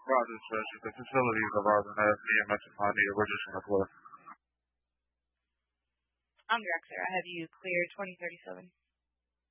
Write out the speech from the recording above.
Roger, Special. The facilities of ours and have EMS and Pondia. We're just on the floor. I'm Drexler. I have you cleared 2037.